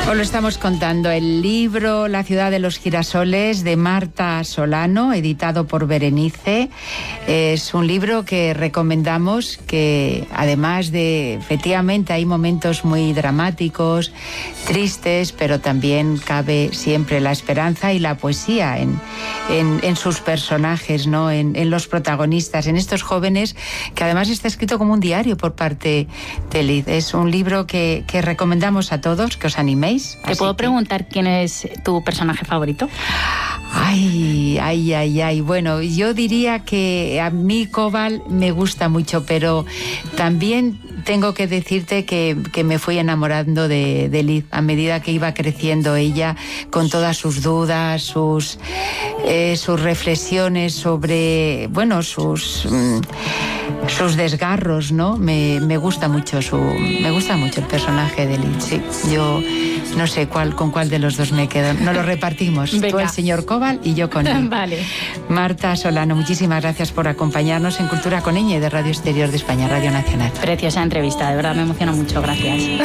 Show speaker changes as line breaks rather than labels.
Os lo estamos contando, el libro La ciudad de los girasoles de Marta Solano, editado por Berenice. Es un libro que recomendamos, que además de, efectivamente, hay momentos muy dramáticos, tristes, pero también cabe siempre la esperanza y la poesía en sus personajes, ¿no? En los protagonistas, en estos jóvenes, que además está escrito como un diario por parte de Liz. Es un libro que recomendamos a todos, que os animéis.
¿Te puedo preguntar quién es tu personaje favorito?
Ay. Bueno, yo diría que a mí Cobal me gusta mucho, pero también tengo que decirte que me fui enamorando de Liz a medida que iba creciendo ella, con todas sus dudas, sus reflexiones sobre, bueno, sus desgarros, ¿no? Me gusta mucho el personaje de Liz. Sí, yo no sé con cuál de los dos me quedo. Nos lo repartimos.
Venga.
Tú el señor Cobal y yo con Liz.
Vale.
Marta Solano, muchísimas gracias por acompañarnos en Cultura con Ñ de Radio Exterior de España, Radio Nacional.
Preciosa entrevista, de verdad me emociona mucho, gracias.